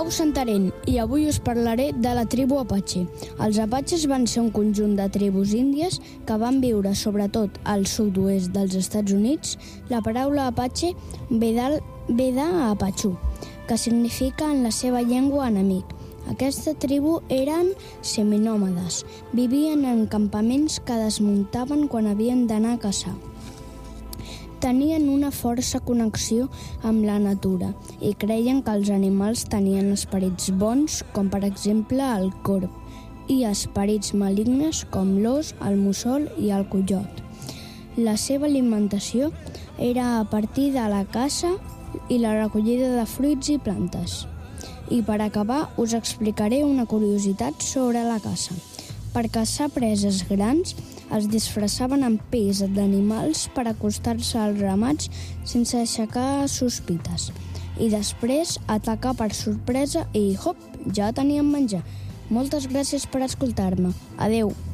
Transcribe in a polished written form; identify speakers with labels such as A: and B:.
A: nou Santarén i avui us parlaré de la tribu Apache. Els Apaches van ser un conjunt de tribus índies que van viure sobretot al sud-oest dels Estats Units. La paraula Apache ve d'Apachú, que significa en la seva llengua enemic. Aquesta tribu eren seminòmades, vivien en campaments que desmuntaven quan havien d'anar a caçar. Tenien una força connexió amb la natura i creien que els animals tenien esperits bons, com per exemple el corb, i esperits malignes com l'ós, el mussol i el coiot. La seva alimentació era a partir de la caça i la recollida de fruits i plantes. I per acabar us explicaré una curiositat sobre la caça. Per caçar preses grans es disfressaven amb pells d'animals per acostar-se als ramats sense aixecar sospites. I després atacar per sorpresa i, hop, ja tenien menjar. Moltes gràcies per escoltar-me. Adeu.